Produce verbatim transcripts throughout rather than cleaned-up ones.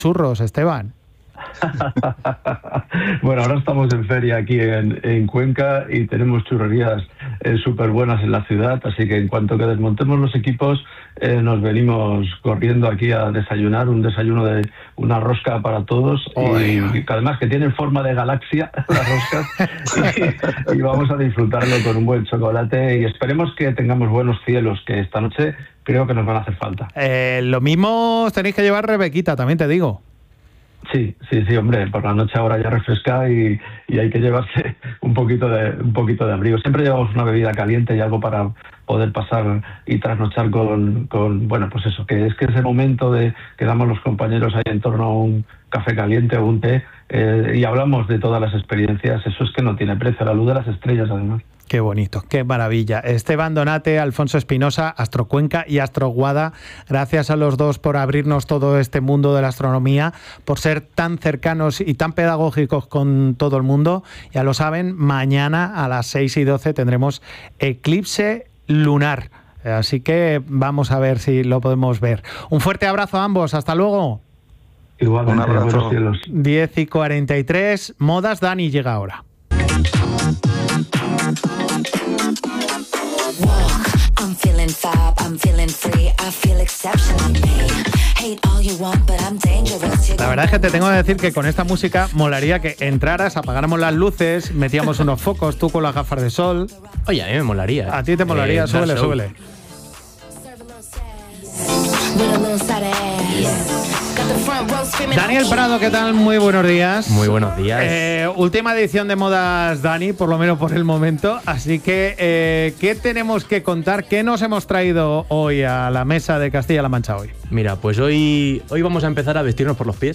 churros, Esteban? Bueno, ahora estamos en feria aquí en, en Cuenca y tenemos churrerías eh, súper buenas en la ciudad, así que en cuanto que desmontemos los equipos eh, nos venimos corriendo aquí a desayunar, un desayuno de una rosca para todos y, y que además que tienen forma de galaxia las roscas y, y vamos a disfrutarlo con un buen chocolate y esperemos que tengamos buenos cielos, que esta noche creo que nos van a hacer falta. Eh, lo mismo os tenéis que llevar Rebequita, también te digo. Sí, sí, sí, hombre, por la noche ahora ya refresca y, y hay que llevarse un poquito de un poquito de abrigo. Siempre llevamos una bebida caliente y algo para poder pasar y trasnochar con, con bueno, pues eso, que es que ese momento de que damos los compañeros ahí en torno a un café caliente o un té eh, y hablamos de todas las experiencias, eso es que no tiene precio, la luz de las estrellas además. Qué bonito, qué maravilla. Esteban Donate, Alfonso Espinosa, Astrocuenca y Astroguada, gracias a los dos por abrirnos todo este mundo de la astronomía, por ser tan cercanos y tan pedagógicos con todo el mundo. Ya lo saben, mañana a las seis y doce tendremos eclipse lunar. Así que vamos a ver si lo podemos ver. Un fuerte abrazo a ambos, hasta luego. Igualmente, buenos cielos. diez y cuarenta y tres, Modas, Dani llega ahora. I'm feeling fab, I'm feeling free, I feel exceptional me. Hate all you want, but I'm dangerous. La verdad es que te tengo que decir que con esta música molaría que entraras, apagáramos las luces, metíamos unos focos, tú con las gafas de sol. Oye, a mí me molaría. A ti te molaría, eh, súbele, súbele. Daniel Prado, ¿qué tal? Muy buenos días. Muy buenos días. Eh, última edición de Modas, Dani, por lo menos por el momento. Así que, eh, ¿qué tenemos que contar? ¿Qué nos hemos traído hoy a la mesa de Castilla-La Mancha hoy? Mira, pues hoy, hoy vamos a empezar a vestirnos por los pies.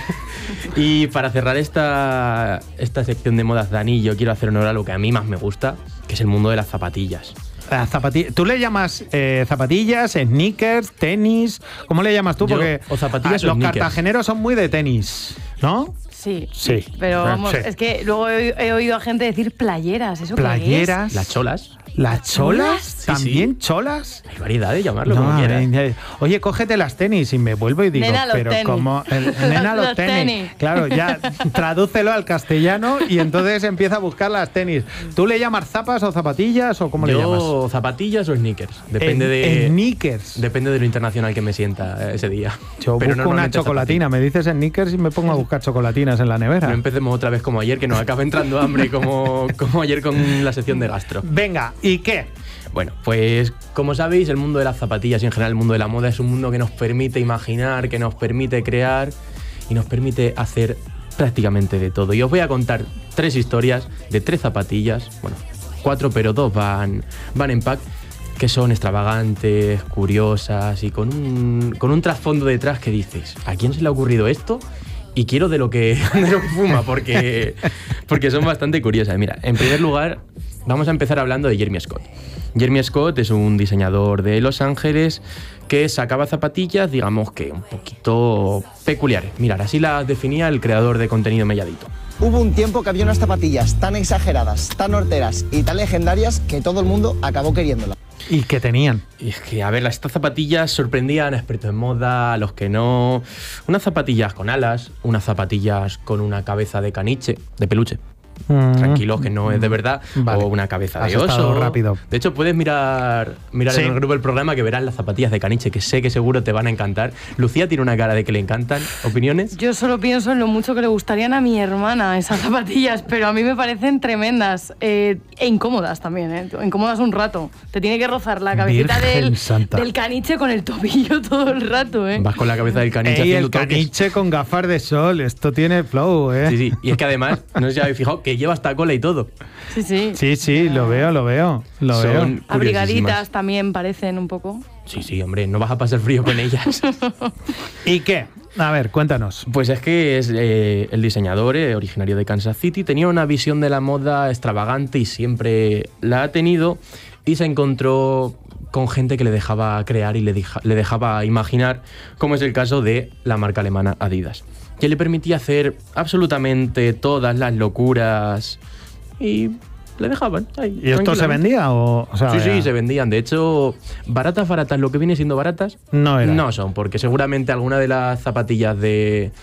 Y para cerrar esta, esta sección de Modas, Dani, yo quiero hacer honor a lo que a mí más me gusta, que es el mundo de las zapatillas. Las zapatillas. ¿Tú le llamas eh, zapatillas, sneakers, tenis? ¿Cómo le llamas tú? Yo, Porque o zapatillas ah, o los sneakers. Cartageneros son muy de tenis, ¿no? Sí, sí. Pero vamos, sí. Es que luego he, he oído a gente decir playeras. ¿Eso playeras? qué es? Las cholas. ¿Las cholas? Sí, ¿También sí. cholas? Hay variedad de llamarlo No, como quieras. eh, oye, cógete las tenis y me vuelvo y digo, Nena, los pero tenis. como el, nena los, Los tenis. tenis. Claro, ya tradúcelo al castellano y entonces empieza a buscar las tenis. ¿Tú le llamas zapas o zapatillas o cómo Yo, le llamas? zapatillas o sneakers. Depende en, de sneakers. Depende de lo internacional que me sienta ese día. Yo Pero busco una chocolatina, me dices sneakers y me pongo a buscar chocolatinas en la nevera. No empecemos otra vez como ayer, que nos acaba entrando hambre como, como ayer con la sección de gastro. Venga, ¿y qué? Bueno, pues como sabéis, el mundo de las zapatillas y en general el mundo de la moda es un mundo que nos permite imaginar, que nos permite crear y nos permite hacer prácticamente de todo. Y os voy a contar tres historias de tres zapatillas, bueno, cuatro, pero dos van, van en pack, que son extravagantes, curiosas y con un, con un trasfondo detrás que dices, ¿a quién se le ha ocurrido esto? Y quiero de lo que, de lo que fuma, porque, porque son bastante curiosas. Mira, en primer lugar, vamos a empezar hablando de Jeremy Scott. Jeremy Scott es un diseñador de Los Ángeles que sacaba zapatillas, digamos que un poquito peculiares. Mirad, así las definía el creador de contenido Melladito. Hubo un tiempo que había unas zapatillas tan exageradas, tan horteras y tan legendarias que todo el mundo acabó queriéndolas. ¿Y qué tenían? Y es que, a ver, estas zapatillas sorprendían a expertos en moda, a los que no. Unas zapatillas con alas, unas zapatillas con una cabeza de caniche, de peluche. Mm. Tranquilos, que no es de verdad. Vale. O una cabeza de Has oso. estado rápido. De hecho, puedes mirar, mirar sí. en el grupo del programa que verás las zapatillas de caniche, que sé que seguro te van a encantar. Lucía tiene una cara de que le encantan. ¿Opiniones? Yo solo pienso en lo mucho que le gustarían a mi hermana esas zapatillas, pero a mí me parecen tremendas eh, e incómodas también, ¿eh? Incómodas un rato. Te tiene que rozar la cabecita del, del caniche con el tobillo todo el rato, ¿eh? Vas con la cabeza del caniche Ey, haciendo el caniche toques. Con gafas de sol. Esto tiene flow, ¿eh? Sí, sí. Y es que además, no sé si habéis fijado, que lleva hasta cola y todo. Sí, sí. Sí, sí, lo veo, lo veo. Lo Son veo. Abrigaditas también parecen un poco. Sí, sí, hombre, no vas a pasar frío con ellas. ¿Y qué? A ver, cuéntanos. Pues es que es eh, el diseñador, eh, originario de Kansas City, tenía una visión de la moda extravagante y siempre la ha tenido, y se encontró con gente que le dejaba crear y le, deja, le dejaba imaginar, como es el caso de la marca alemana Adidas, que le permitía hacer absolutamente todas las locuras y le dejaban ahí. ¿Y esto se vendía? O, o sea, sí, ya... sí, se vendían. De hecho, baratas, baratas, lo que viene siendo baratas, no, era. no son, porque seguramente alguna de las zapatillas de,